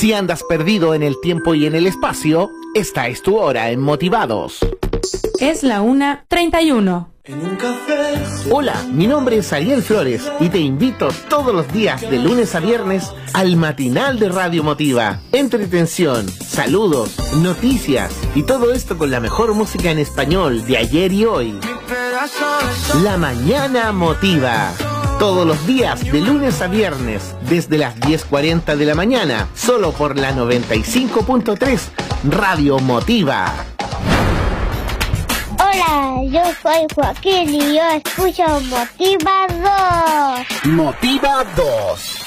Si andas perdido en el tiempo y en el espacio, esta es tu hora en Motivados. Es la 1:31. Hola, mi nombre es Ariel Flores y te invito todos los días de lunes a viernes al matinal de Radio Motiva. Entretención, saludos, noticias y todo esto con la mejor música en español de ayer y hoy. La Mañana Motiva. Todos los días de lunes a viernes desde las 10:40 de la mañana, solo por la 95.3 Radio Motiva. Hola, yo soy Joaquín y yo escucho Motiva 2. Motiva 2.